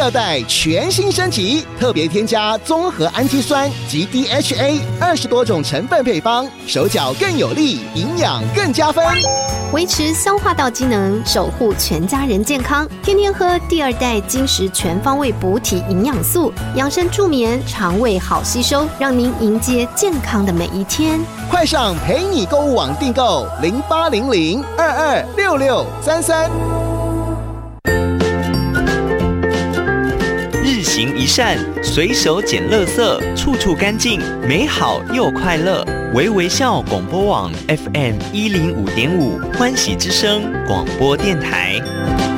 二代全新升级，特别添加综合氨基酸及 DHA20多种成分配方，手脚更有力，营养更加分， 维持消化道机能，守护全家人健康。天天喝第二代精实全方位补体营养素，养生助眠，肠胃好吸收，让您迎接健康的每一天。 快上陪你购物网订购0800226633。 日行一善，随手捡垃圾，处处干净，美好又快乐。微微笑广播网 FM105.5欢喜之声广播电台。